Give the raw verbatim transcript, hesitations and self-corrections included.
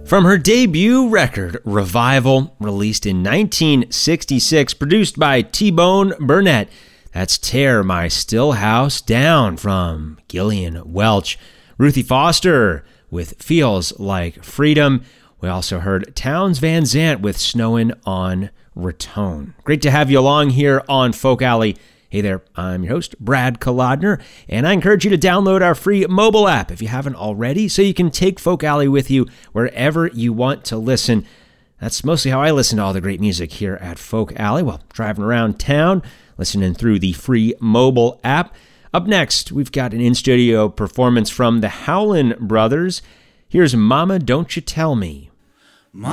From her debut record, Revival, released in nineteen sixty-six, produced by T-Bone Burnett, that's Tear My Still House Down from Gillian Welch. Ruthie Foster with Feels Like Freedom. We also heard Townes Van Zandt with Snowin' on Raton. Great to have you along here on Folk Alley. Hey there, I'm your host, Brad Kolodner, and I encourage you to download our free mobile app if you haven't already, so you can take Folk Alley with you wherever you want to listen. That's mostly how I listen to all the great music here at Folk Alley while driving around town, listening through the free mobile app. Up next, we've got an in-studio performance from the Howlin' Brothers. Here's Mama Don't You Tell Me.